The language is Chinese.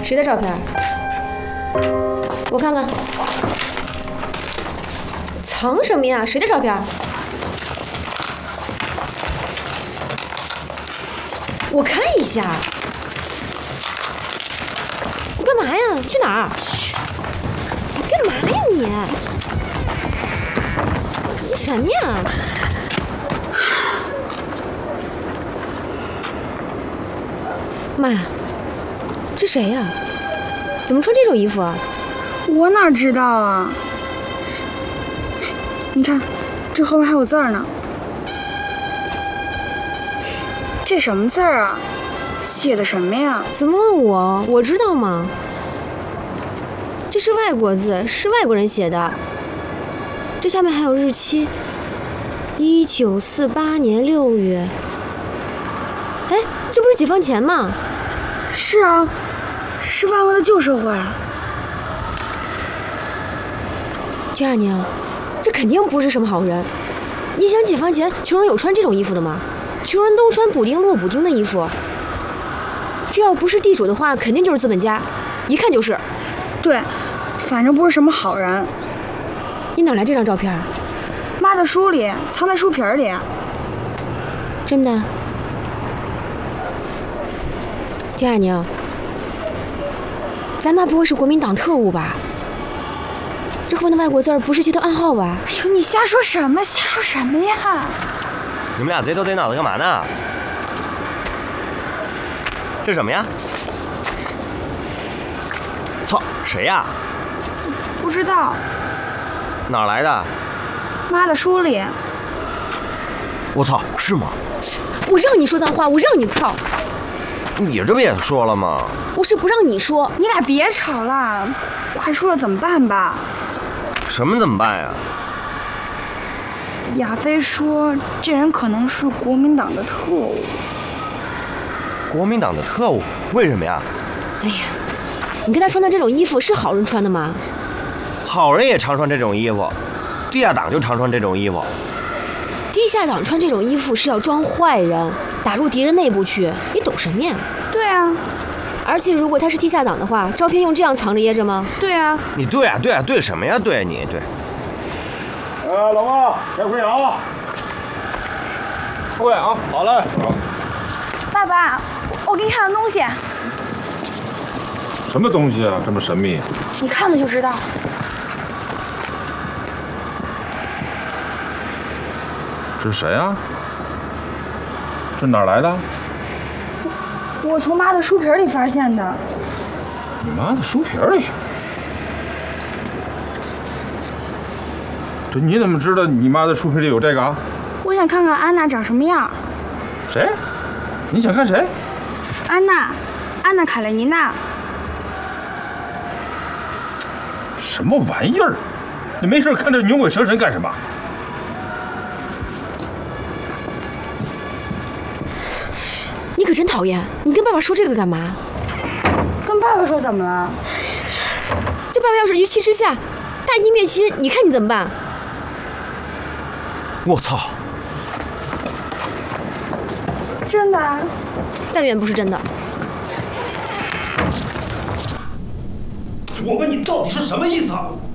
谁的照片？我看看。藏什么呀？谁的照片？我看一下。你干嘛呀？去哪儿？嘘！你干嘛呀你？你什么呀？妈呀！这谁呀？怎么穿这种衣服啊？ 我哪知道啊！你看，这后面还有字儿呢。这什么字儿啊？写的什么呀？ 怎么问我？我知道吗？这是外国字，是外国人写的。这下面还有日期，1948年6月。哎，这不是解放前吗？ 是啊，是万恶的旧社会啊！ 佳宁，这肯定不是什么好人。你想解放前穷人有穿这种衣服的吗？穷人都穿补丁落补丁的衣服。这要不是地主的话，肯定就是资本家，一看就是。 对，反正不是什么好人。 你哪来这张照片？ 妈的书里，藏在书皮里。 真的？佳宁，咱妈不会是国民党特务吧？这后面的外国字不是接到暗号吧？ 哎呦，你瞎说什么？瞎说什么呀？ 你们俩贼头贼脑的干嘛呢？这什么呀？操，谁呀？ 不知道。 哪儿来的？ 妈的书里。 我操，是吗？ 我让你说脏话，我让你操。 你这不也说了吗？ 我是不让你说。 你俩别吵了，快说了怎么办吧？ 什么怎么办呀？ 亚飞说这人可能是国民党的特务。 国民党的特务？为什么呀？ 哎呀，你看他穿的这种衣服是好人穿的吗？ 好人也常穿这种衣服，地下党就常穿这种衣服。 地下党穿这种衣服是要装坏人，打入敌人内部去，你懂什么呀？ 对啊。 而且如果他是地下党的话，照片用这样藏着掖着吗？ 对啊。 你对啊对啊对什么呀？对你对。 老妈，开会啊！开会啊！好嘞。 爸爸，我给你看个东西。 什么东西啊？这么神秘？ 你看了就知道。 这是谁啊？这哪儿来的？ 我从妈的书皮里发现的。 你妈的书皮里？这你怎么知道你妈的书皮里有这个啊？ 我想看看安娜长什么样。 谁？你想看谁？ 安娜·卡列尼娜。 什么玩意儿？你没事看这牛鬼蛇神干什么？ 你可真讨厌！你跟爸爸说这个干嘛？ 跟爸爸说怎么了？ 这爸爸要是一气之下大义灭亲，你看你怎么办？ 我操！ 真的啊？ 但愿不是真的。 我问你到底是什么意思啊？